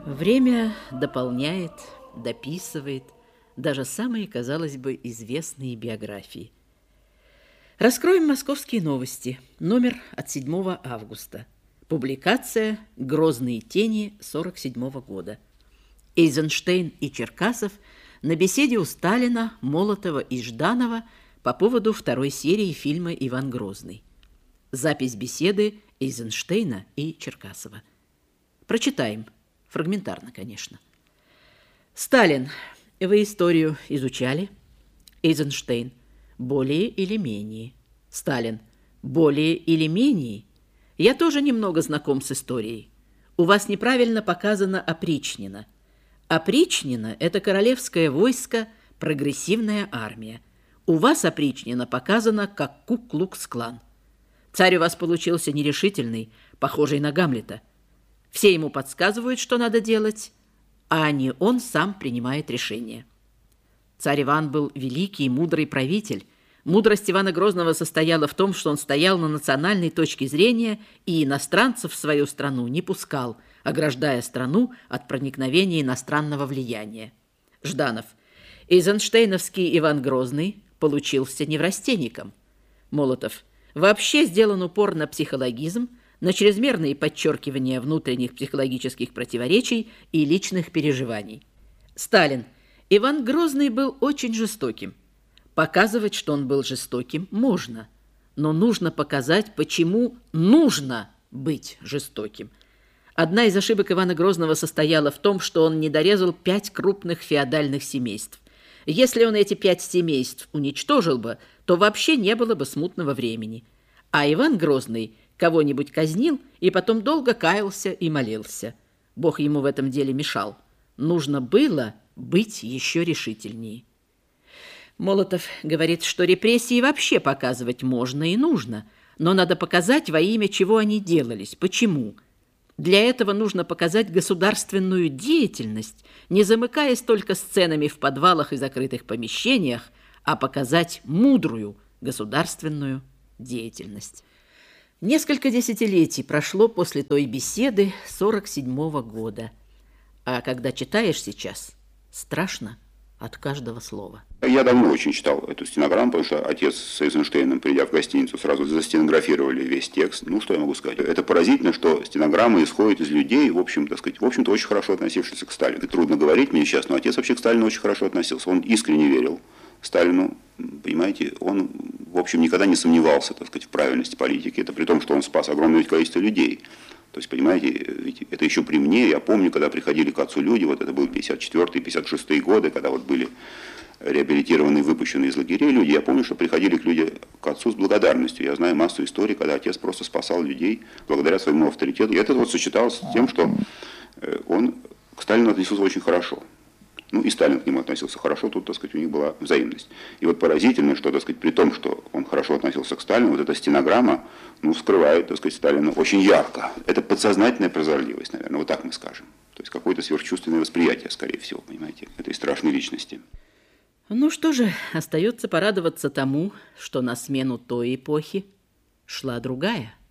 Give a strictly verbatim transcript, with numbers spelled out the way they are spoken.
Время дополняет, дописывает даже самые, казалось бы, известные биографии. Раскроем «Московские новости», номер от седьмого августа. Публикация «Грозные тени» сорок седьмого года. Эйзенштейн и Черкасов на беседе у Сталина, Молотова и Жданова по поводу второй серии фильма «Иван Грозный». Запись беседы Эйзенштейна и Черкасова. Прочитаем. Фрагментарно, конечно. Сталин. Вы историю изучали? Эйзенштейн. Более или менее. Сталин. Более или менее? Я тоже немного знаком с историей. У вас неправильно показано опричнина. Опричнина – это королевское войско, прогрессивная армия. У вас опричнина показана как Ку-Клукс-клан. Царь у вас получился нерешительный, похожий на Гамлета. Все ему подсказывают, что надо делать, а не он сам принимает решение. Царь Иван был великий и мудрый правитель. Мудрость Ивана Грозного состояла в том, что он стоял на национальной точке зрения и иностранцев в свою страну не пускал, ограждая страну от проникновения иностранного влияния. Жданов. Эйзенштейновский Иван Грозный получился неврастенником. Молотов. Вообще сделан упор на психологизм, на чрезмерные подчеркивания внутренних психологических противоречий и личных переживаний. Сталин. Иван Грозный был очень жестоким. Показывать, что он был жестоким, можно, но нужно показать, почему нужно быть жестоким. Одна из ошибок Ивана Грозного состояла в том, что он не дорезал пять крупных феодальных семейств. Если он эти пять семейств уничтожил бы, то вообще не было бы смутного времени. А Иван Грозный кого-нибудь казнил и потом долго каялся и молился. Бог ему в этом деле мешал. Нужно было быть еще решительнее. Молотов говорит, что репрессии вообще показывать можно и нужно, но надо показать, во имя чего они делались, почему. Для этого нужно показать государственную деятельность, не замыкаясь только сценами в подвалах и закрытых помещениях, а показать мудрую государственную деятельность. Несколько десятилетий прошло после той беседы сорок седьмого года. А когда читаешь сейчас, страшно от каждого слова. Я давно очень читал эту стенограмму, потому что отец с Эйзенштейном, придя в гостиницу, сразу застенографировали весь текст. Ну, что я могу сказать? Это поразительно, что стенограмма исходит из людей, в общем, так сказать, в общем-то, очень хорошо относившихся к Сталину. И трудно говорить мне сейчас, но отец вообще к Сталину очень хорошо относился. Он искренне верил Сталину, понимаете, он, в общем, никогда не сомневался, так сказать, в правильности политики. Это при том, что он спас огромное количество людей. То есть, понимаете, ведь это еще при мне. Я помню, когда приходили к отцу люди, вот это был пятьдесят четвёртый — пятьдесят шестые годы, когда вот были реабилитированные, выпущенные из лагерей люди. Я помню, что приходили к люди к отцу с благодарностью. Я знаю массу историй, когда отец просто спасал людей благодаря своему авторитету. И это вот сочеталось с тем, что он к Сталину относился очень хорошо. Ну, и Сталин к нему относился хорошо, тут, так сказать, у них была взаимность. И вот поразительно, что, так сказать, при том, что он хорошо относился к Сталину, вот эта стенограмма, ну, скрывает, так сказать, Сталина очень ярко. Это подсознательная прозорливость, наверное, вот так мы скажем. То есть какое-то сверхчувственное восприятие, скорее всего, понимаете, этой страшной личности. Ну что же, остается порадоваться тому, что на смену той эпохи шла другая.